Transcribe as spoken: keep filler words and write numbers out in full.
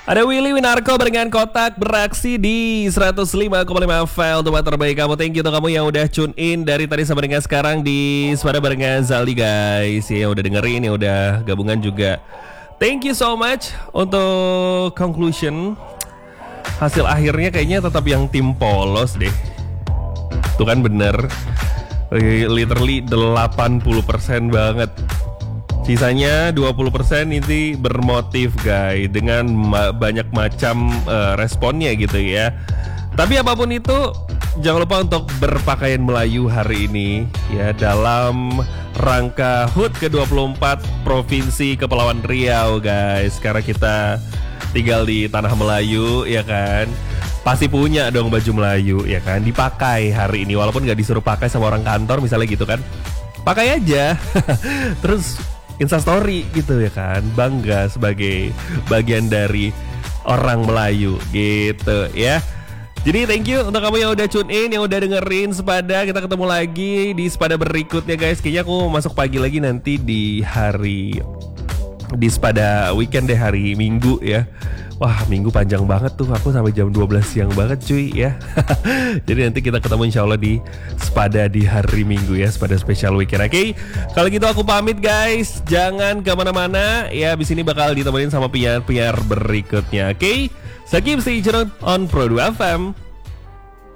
Ada Willy Winarko dengan kotak beraksi di seratus lima koma lima file tempat terbaik kamu. Thank you untuk kamu yang udah tune in dari tadi sampai dengan sekarang di Sepada barengan Zaldi guys. Ya udah dengerin, ya udah gabungan juga. Thank you so much. Untuk conclusion, hasil akhirnya kayaknya tetap yang tim polos deh. Tuh kan bener, literally delapan puluh persen banget. Sisanya dua puluh persen ini bermotif guys, dengan ma- banyak macam uh, responnya gitu ya. Tapi apapun itu, jangan lupa untuk berpakaian Melayu hari ini ya, dalam rangka H U T ke dua puluh empat Provinsi Kepulauan Riau guys. Karena kita tinggal di tanah Melayu ya kan, pasti punya dong baju Melayu ya kan, dipakai hari ini walaupun gak disuruh pakai sama orang kantor misalnya gitu kan. Pakai aja. Terus Instastory gitu ya kan, bangga sebagai bagian dari orang Melayu gitu ya. Jadi thank you untuk kamu yang udah tune in, yang udah dengerin Sepada. Kita ketemu lagi di Sepada berikutnya guys. Kayaknya aku masuk pagi lagi nanti di hari, di Sepada weekend deh, hari Minggu ya. Wah, Minggu panjang banget tuh, aku sampai jam dua belas siang banget cuy ya. Jadi nanti kita ketemu insya Allah di Sepada di hari Minggu ya, Sepada special weekend. Oke, okay? Kalau gitu aku pamit guys, jangan kemana-mana ya. Abis ini bakal ditemenin sama penyiar-penyiar berikutnya. Oke, okay? Sakim stay tune on Pro dua F M.